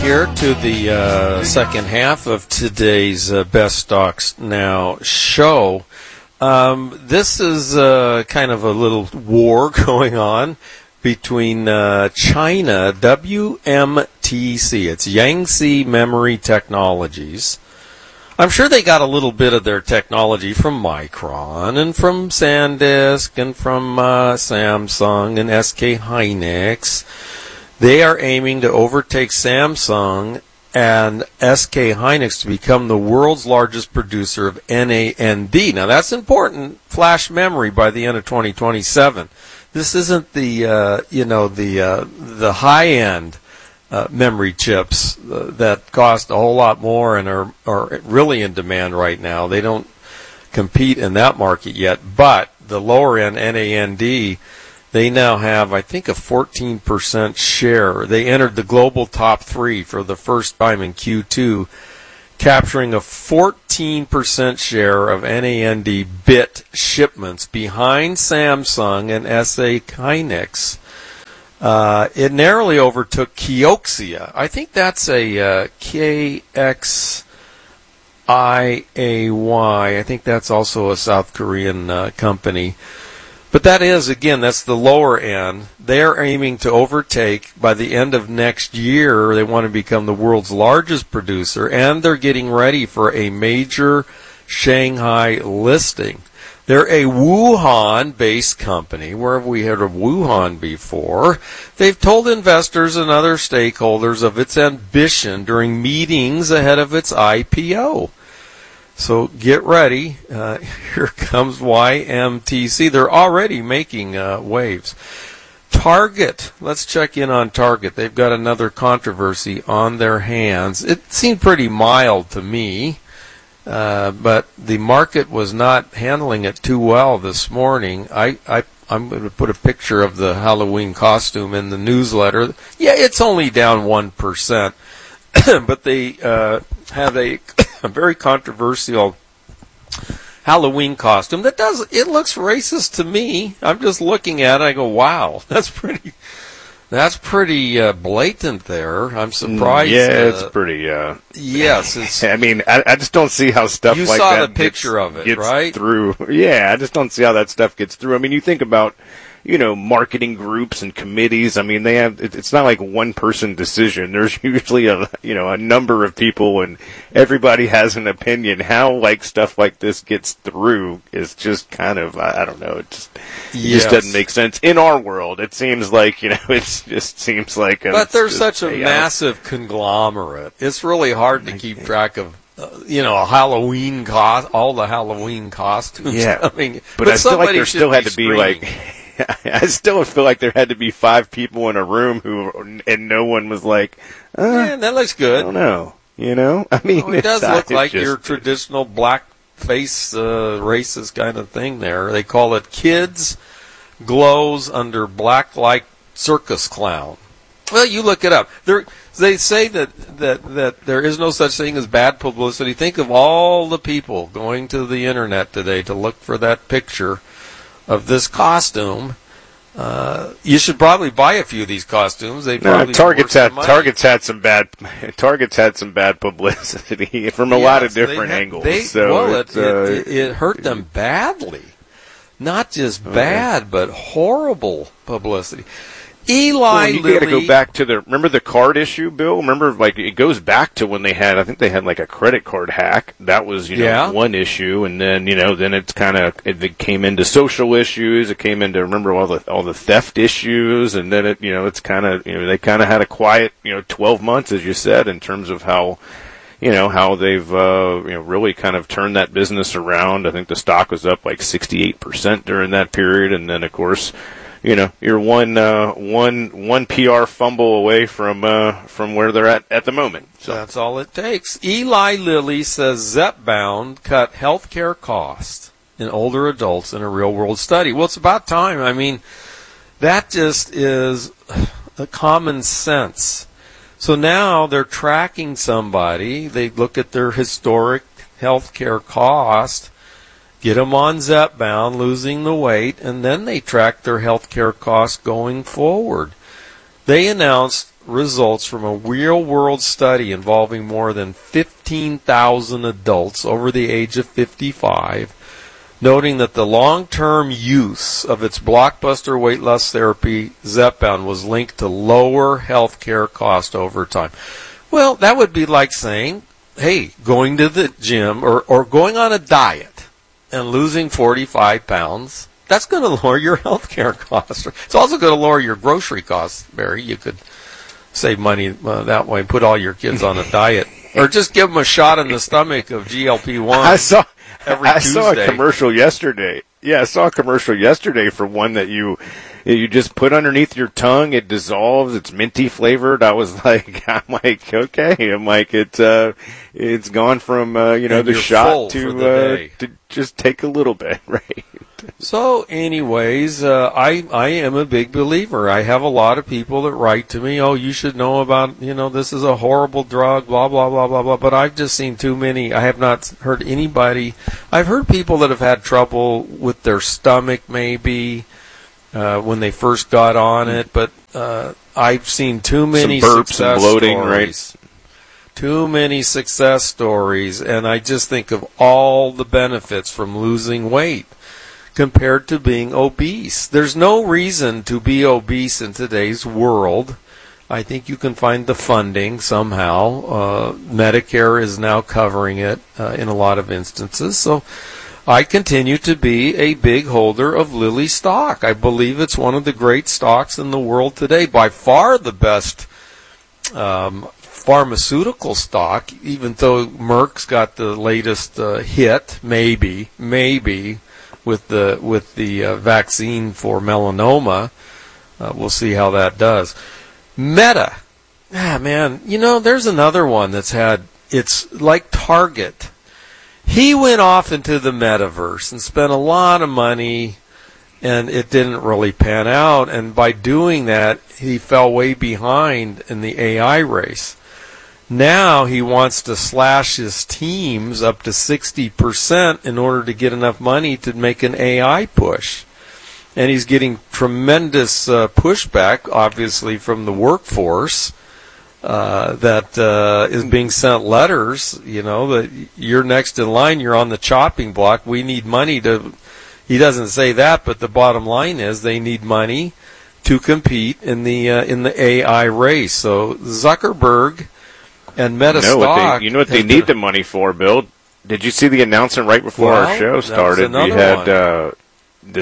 Here to the second half of today's Best Stocks Now show. This is kind of a little war going on between China, WMTC. It's Yangtze Memory Technologies. I'm sure they got a little bit of their technology from Micron and from SanDisk and from Samsung and SK Hynix. They are aiming to overtake Samsung and SK Hynix to become the world's largest producer of NAND. Now that's important, flash memory by the end of 2027. This isn't the high-end memory chips that cost a whole lot more and are really in demand right now. They don't compete in that market yet, but the lower-end NAND, they now have, I think, a 14% share. They entered the global top 3 for the first time in Q2, capturing a 14% share of NAND bit shipments behind Samsung and SK Hynix. It narrowly overtook Kioxia. I think that's a KXIAY. I think that's also a South Korean company. But that is, again, that's the lower end. They're aiming to overtake, by the end of next year, they want to become the world's largest producer, and they're getting ready for a major Shanghai listing. They're a Wuhan-based company. Where have we heard of Wuhan before? They've told investors and other stakeholders of its ambition during meetings ahead of its IPO. So get ready. Here comes YMTC. They're already making waves. Target. Let's check in on Target. They've got another controversy on their hands. It seemed pretty mild to me, but the market was not handling it too well this morning. I'm going to put a picture of the Halloween costume in the newsletter. Yeah, it's only down 1%, but they have a very controversial Halloween costume it looks racist to me. I'm just looking at it, I go, wow, that's pretty blatant there. I'm surprised. Yeah, it's pretty, yes, it's, I mean, I just don't see how stuff like that you saw the picture of it, gets right? Through. Yeah, I just don't see how that stuff gets through. I mean, you think about, marketing groups and committees. I mean, it's not like one person decision. There's usually a number of people and everybody has an opinion. How stuff like this gets through is just kind of, I don't know. It just doesn't make sense in our world. It seems like, it just seems like, but there's such a massive conglomerate. It's really hard to keep track of. A Halloween all the Halloween costumes. Yeah, coming. But I feel like there still had to be I still feel like there had to be 5 people in a room and no one was like, yeah, that looks good. I don't know. I mean, it does look like your traditional black face racist kind of thing there. They call it kids glows under black like circus clown. Well, you look it up. They say that there is no such thing as bad publicity. Think of all the people going to the internet today to look for that picture of this costume. You should probably buy a few of these costumes. Target's had some bad publicity from a lot of different angles. It hurt them badly. Not just bad, but horrible publicity. Eli you Lilly. got to go back to remember the card issue, Bill? Remember, it goes back to when I think they had a credit card hack. That was, one issue. And then, then it's it came into social issues. It came into, remember, all the theft issues. And then it's they had a quiet, 12 months, as you said, in terms of how, how they've, really kind of turned that business around. I think the stock was up 68% during that period. And then, of course, you're one PR fumble away from where they're at the moment. So that's all it takes. Eli Lilly says Zepbound cut healthcare costs in older adults in a real-world study. Well, it's about time. I mean, that just is a common sense. So now they're tracking somebody. They look at their historic healthcare cost, get them on Zepbound, losing the weight, and then they track their healthcare costs going forward. They announced results from a real-world study involving more than 15,000 adults over the age of 55, noting that the long-term use of its blockbuster weight loss therapy, Zepbound, was linked to lower health care cost over time. Well, that would be like saying, hey, going to the gym or going on a diet and losing 45 pounds, that's going to lower your health care costs. It's also going to lower your grocery costs, Barry. You could save money that way and put all your kids on a diet. Or just give them a shot in the stomach of GLP-1. I saw a commercial yesterday. Yeah, I saw a commercial yesterday for one that you just put underneath your tongue. It dissolves. It's minty flavored. I'm like, okay. I'm like, it's gone from the shot to just take a little bit, right? So, anyways, I am a big believer. I have a lot of people that write to me, oh, you should know about, this is a horrible drug, blah, blah, blah, blah, blah. But I've just seen too many. I have not heard anybody. I've heard people that have had trouble with their stomach maybe when they first got on it. But I've seen too many some burps success and bloating, stories. Right? Too many success stories. And I just think of all the benefits from losing weight compared to being obese. There's no reason to be obese in today's world. I think you can find the funding somehow. Medicare is now covering it in a lot of instances. So I continue to be a big holder of Lilly stock. I believe it's one of the great stocks in the world today. By far the best pharmaceutical stock, even though Merck's got the latest hit, maybe, with the vaccine for melanoma. We'll see how that does. Meta. Man, there's another one it's like Target. He went off into the metaverse and spent a lot of money, and it didn't really pan out. And by doing that, he fell way behind in the AI race. Now he wants to slash his teams up to 60% in order to get enough money to make an AI push. And he's getting tremendous pushback, obviously, from the workforce that is being sent letters, that you're next in line, you're on the chopping block. We need money to... He doesn't say that, but the bottom line is they need money to compete in the AI race. So Zuckerberg and Meta stock. You know what they need the money for, Bill? Did you see the announcement right before our show started? We had the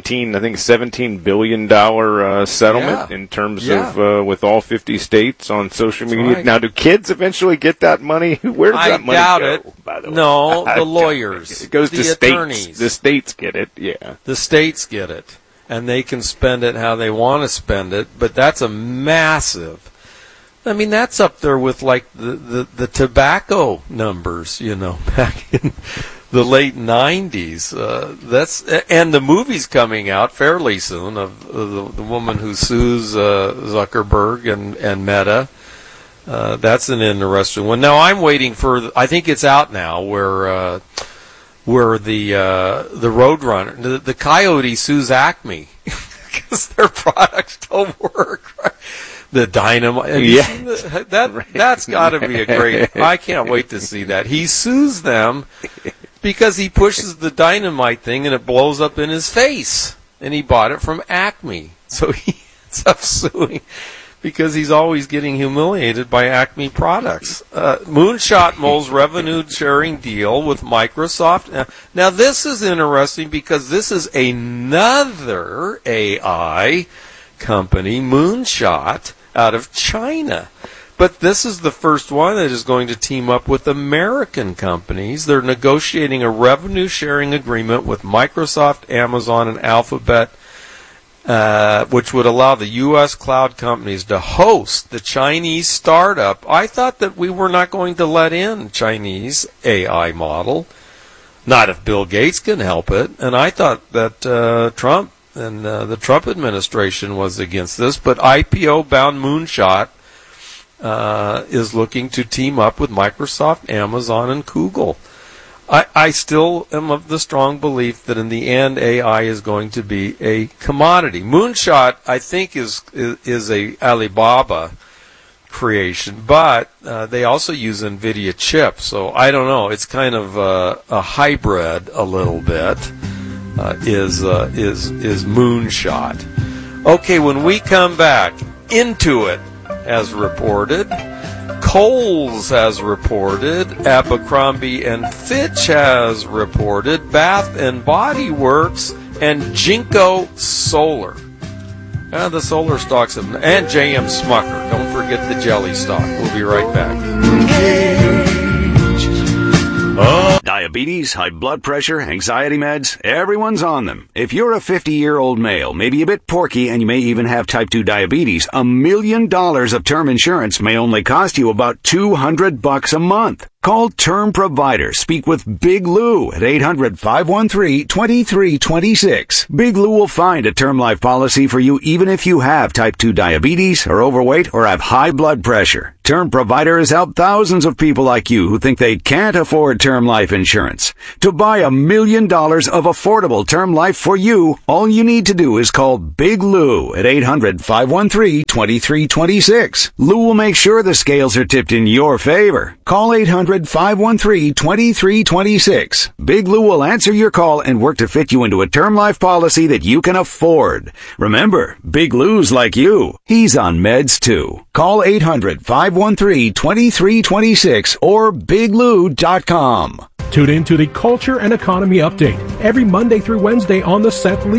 $17 billion settlement in terms of with all 50 states on social media. Right. Now, do kids eventually get that money? Where does that money go? I doubt it. By the way, no, the lawyers. It goes to attorneys. States. The states get it. Yeah, the states get it, and they can spend it how they want to spend it. But that's a massive. I mean, that's up there with like the tobacco numbers, back in the late 90s. And the movie's coming out fairly soon of the woman who sues Zuckerberg and Meta. That's an interesting one. Now I'm waiting for. I think it's out now where the Roadrunner, the Coyote sues Acme because their products don't work. Right? The dynamite. Have you seen that's got to be a great. I can't wait to see that. He sues them because he pushes the dynamite thing and it blows up in his face. And he bought it from Acme. So he ends up suing because he's always getting humiliated by Acme products. Moonshot Mole's revenue sharing deal with Microsoft. Now this is interesting because this is another AI company, Moonshot, out of China. But this is the first one that is going to team up with American companies. They're negotiating a revenue-sharing agreement with Microsoft, Amazon, and Alphabet, which would allow the U.S. cloud companies to host the Chinese startup. I thought that we were not going to let in Chinese AI model. Not if Bill Gates can help it. And I thought that Trump and the Trump administration was against this, but IPO-bound Moonshot is looking to team up with Microsoft, Amazon, and Google. I still am of the strong belief that in the end, AI is going to be a commodity. Moonshot, I think, is a Alibaba creation, but they also use NVIDIA chips. So I don't know. It's kind of a hybrid a little bit. Is Moonshot. Okay, when we come back, Intuit has reported, Kohl's has reported, Abercrombie and Fitch has reported, Bath and Body Works, and Jinko Solar. The solar stocks have, and J.M. Smucker. Don't forget the jelly stock. We'll be right back. Diabetes, high blood pressure, anxiety meds, everyone's on them. If you're a 50-year-old male, maybe a bit porky, and you may even have type 2 diabetes, $1 million of term insurance may only cost you about $200 a month. Call Term Provider. Speak with Big Lou at 800-513-2326. Big Lou will find a term life policy for you even if you have type 2 diabetes, are overweight, or have high blood pressure. Term Provider has helped thousands of people like you who think they can't afford term life insurance. To buy $1 million of affordable term life for you, all you need to do is call Big Lou at 800-513-2326. Lou will make sure the scales are tipped in your favor. Call 800-513-2326. Big Lou will answer your call and work to fit you into a term life policy that you can afford. Remember, Big Lou's like you. He's on meds too. Call 800-513-2326 or biglou.com. Tune in to the Culture and Economy Update every Monday through Wednesday on the Seth Lee